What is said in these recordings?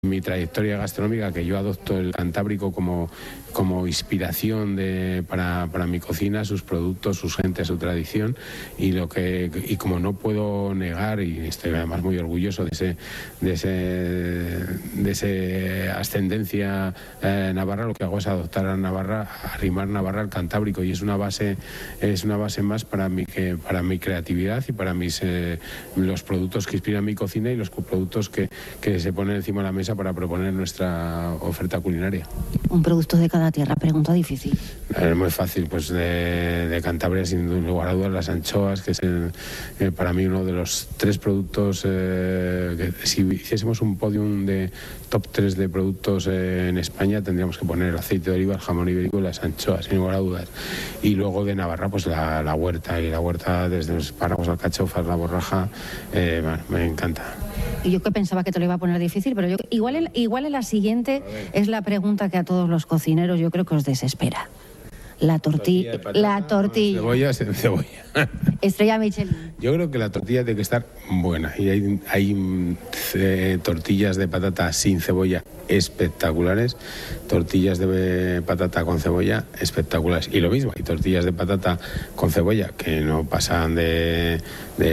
Mi trayectoria gastronómica, que yo adopto el cantábrico como inspiración para mi cocina, sus productos, sus gentes, su tradición, y como no puedo negar, y estoy además muy orgulloso de esa ascendencia navarra, lo que hago es adoptar a Navarra, arrimar Navarra al cantábrico, y es una base más para mi creatividad y para los productos que inspiran mi cocina y los productos que se ponen encima de la mesa para proponer nuestra oferta culinaria. Un producto de cada tierra, pregunta difícil. Es muy fácil, pues de Cantabria, sin lugar a dudas, las anchoas, que es para mí uno de los 3 productos, que si hiciésemos un podium de top 3 de productos en España, tendríamos que poner el aceite de oliva, el jamón ibérico y las anchoas, sin lugar a dudas. Y luego de Navarra, pues la huerta, y la huerta desde los espárragos, alcachofas, la borraja, me encanta. Y yo que pensaba que te lo iba a poner difícil, pero igual en la siguiente es la pregunta que a todos los cocineros yo creo que os desespera. La tortilla. Cebolla. Estrella Michelin. Yo creo que la tortilla tiene que estar buena. Y hay tortillas de patata sin cebolla espectaculares, tortillas de patata con cebolla espectaculares. Y lo mismo, hay tortillas de patata con cebolla que no pasan de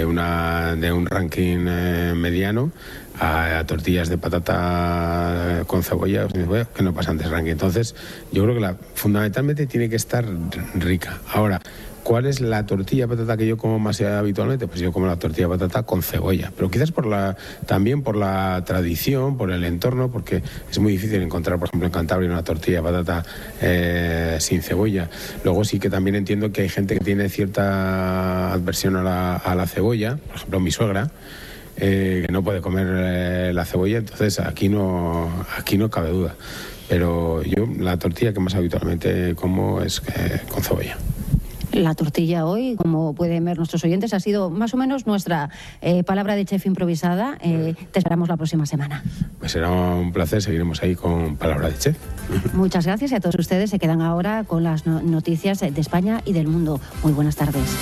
un ranking mediano, a tortillas de patata con cebolla que no pasan de ranking. Entonces, yo creo que fundamentalmente tiene que estar rica. Ahora, ¿cuál es la tortilla de patata que yo como más habitualmente? Pues yo como la tortilla de patata con cebolla, pero quizás también por la tradición, por el entorno, porque es muy difícil encontrar, por ejemplo, en Cantabria una tortilla de patata sin cebolla. Luego sí que también entiendo que hay gente que tiene cierta adversión a la cebolla, por ejemplo mi suegra, que no puede comer la cebolla, entonces aquí no cabe duda. Pero yo la tortilla que más habitualmente como es con cebolla. La tortilla hoy, como pueden ver nuestros oyentes, ha sido más o menos nuestra palabra de chef improvisada. Te esperamos la próxima semana. Pues será un placer, seguiremos ahí con palabra de chef. Muchas gracias, y a todos ustedes se quedan ahora con las noticias de España y del mundo. Muy buenas tardes.